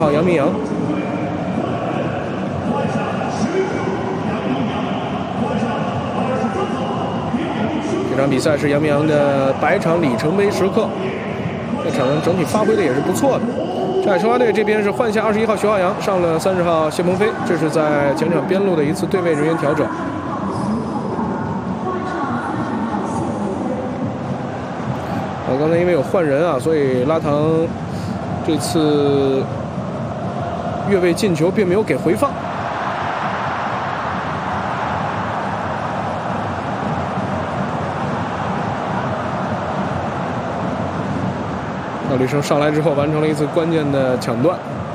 好，杨明阳。这场比赛是杨明阳的100场里程碑时刻，在场上整体发挥的也是不错的。上海申花队这边是换下21号徐浩洋，上了30号谢鹏飞，这是在前场边路的一次对位人员调整。刚才因为有换人啊，所以拉唐这次越位进球并没有给回放。赵立生上来之后完成了一次关键的抢断。